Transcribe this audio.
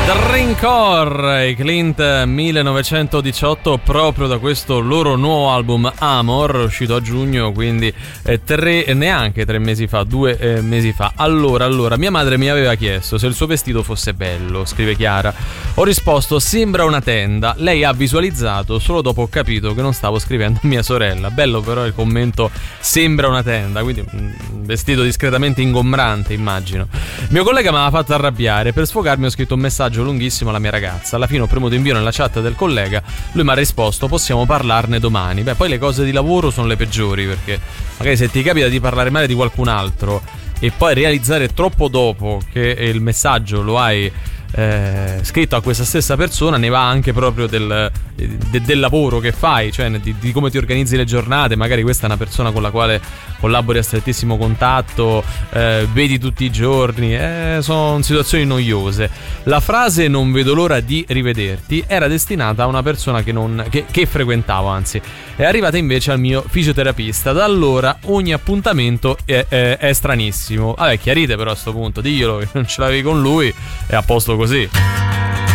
Drincore, Clint 1918, proprio da questo loro nuovo album Amor, uscito a giugno, quindi neanche 3 mesi fa, 2 mesi fa. Allora, mia madre mi aveva chiesto se il suo vestito fosse bello, scrive Chiara. Ho risposto: sembra una tenda. Lei ha visualizzato, solo dopo ho capito che non stavo scrivendo a mia sorella. Bello però il commento sembra una tenda, quindi un vestito discretamente ingombrante, immagino. Mio collega mi aveva fatto arrabbiare, per sfogarmi ho scritto un messaggio lunghissimo alla mia ragazza. Alla fine ho premuto invio nella chat del collega, lui mi ha risposto: possiamo parlarne domani. Beh, poi le cose di lavoro sono le peggiori, perché magari se ti capita di parlare male di qualcun altro e poi realizzare troppo dopo che il messaggio lo hai scritto a questa stessa persona, ne va anche proprio del lavoro che fai, cioè di come ti organizzi le giornate. Magari questa è una persona con la quale collabori a strettissimo contatto, vedi tutti i giorni, sono situazioni noiose. La frase "non vedo l'ora di rivederti" era destinata a una persona che frequentavo, anzi è arrivata invece al mio fisioterapista. Da allora ogni appuntamento è stranissimo. Vabbè, chiarite però a sto punto, diglielo che non ce l'avevi con lui, è a posto così.